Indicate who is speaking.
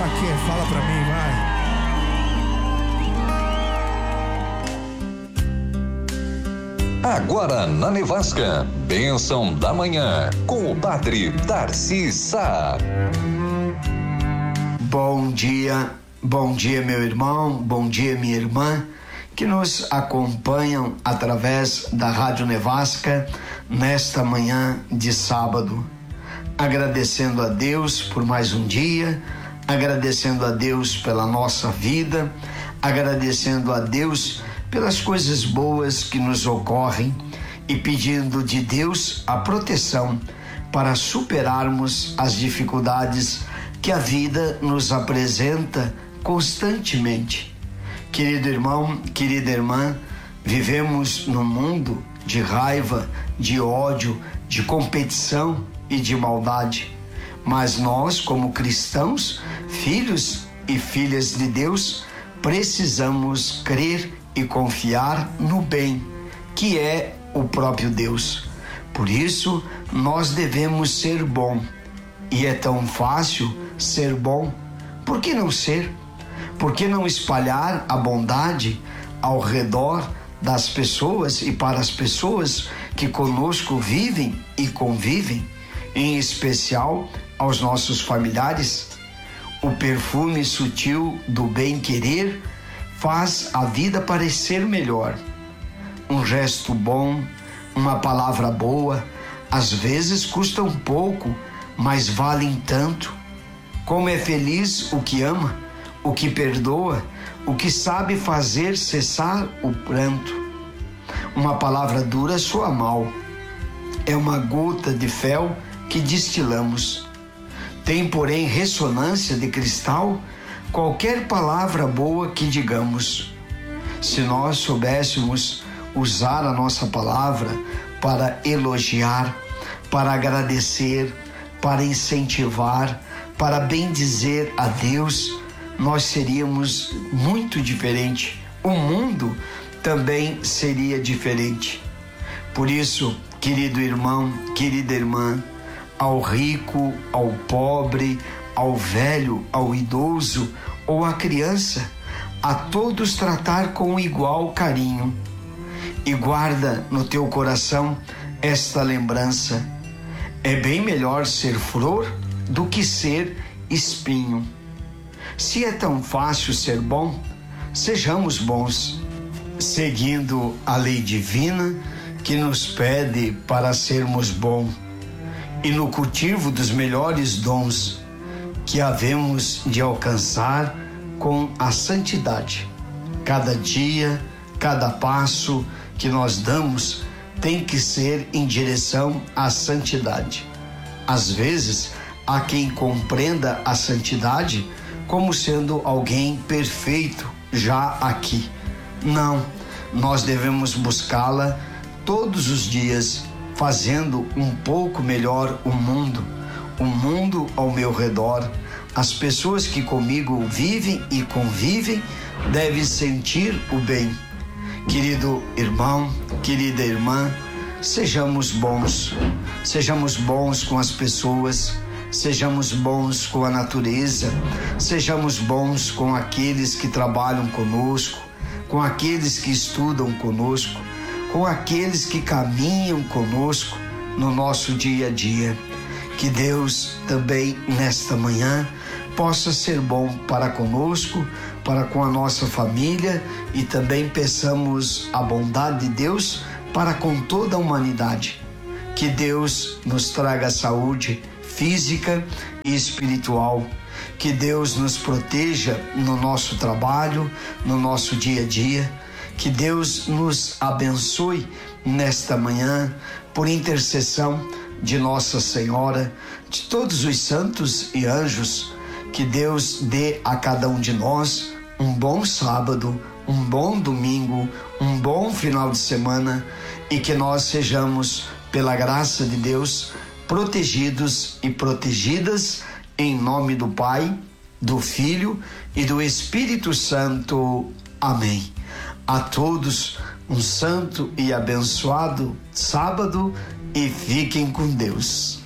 Speaker 1: Pra quê? Fala pra mim, vai.
Speaker 2: Agora na Nevasca, bênção da manhã, com o padre Darcy Sá.
Speaker 3: Bom dia meu irmão, bom dia minha irmã, que nos acompanham através da Rádio Nevasca nesta manhã de sábado. Agradecendo a Deus por mais um dia, agradecendo a Deus pela nossa vida, agradecendo a Deus pelas coisas boas que nos ocorrem e pedindo de Deus a proteção para superarmos as dificuldades que a vida nos apresenta constantemente. Querido irmão, querida irmã, vivemos num mundo de raiva, de ódio, de competição e de maldade. Mas nós, como cristãos, filhos e filhas de Deus, precisamos crer e confiar no bem, que é o próprio Deus. Por isso, nós devemos ser bom. E é tão fácil ser bom. Por que não ser? Por que não espalhar a bondade ao redor das pessoas e para as pessoas que conosco vivem e convivem, em especial aos nossos familiares? O perfume sutil do bem-querer faz a vida parecer melhor. Um gesto bom, uma palavra boa, às vezes custam pouco, mas valem tanto. Como é feliz o que ama, o que perdoa, o que sabe fazer cessar o pranto. Uma palavra dura soa mal. É uma gota de fel que destilamos. Tem, porém, ressonância de cristal qualquer palavra boa que digamos. Se nós soubéssemos usar a nossa palavra para elogiar, para agradecer, para incentivar, para bendizer a Deus, nós seríamos muito diferente. O mundo também seria diferente. Por isso, querido irmão, querida irmã, ao rico, ao pobre, ao velho, ao idoso ou à criança, a todos tratar com igual carinho. E guarda no teu coração esta lembrança: é bem melhor ser flor do que ser espinho. Se é tão fácil ser bom, sejamos bons, seguindo a lei divina que nos pede para sermos bons, e no cultivo dos melhores dons que havemos de alcançar com a santidade. Cada dia, cada passo que nós damos tem que ser em direção à santidade. Às vezes, há quem compreenda a santidade como sendo alguém perfeito já aqui. Não, nós devemos buscá-la todos os dias, fazendo um pouco melhor o mundo ao meu redor. As pessoas que comigo vivem e convivem devem sentir o bem. Querido irmão, querida irmã, sejamos bons com as pessoas, sejamos bons com a natureza, sejamos bons com aqueles que trabalham conosco, com aqueles que estudam conosco, com aqueles que caminham conosco no nosso dia a dia. Que Deus também nesta manhã possa ser bom para conosco, para com a nossa família, e também peçamos a bondade de Deus para com toda a humanidade. Que Deus nos traga saúde física e espiritual. Que Deus nos proteja no nosso trabalho, no nosso dia a dia. Que Deus nos abençoe nesta manhã, por intercessão de Nossa Senhora, de todos os santos e anjos. Que Deus dê a cada um de nós um bom sábado, um bom domingo, um bom final de semana, e que nós sejamos, pela graça de Deus, protegidos e protegidas, em nome do Pai, do Filho e do Espírito Santo. Amém. A todos um santo e abençoado sábado, e fiquem com Deus.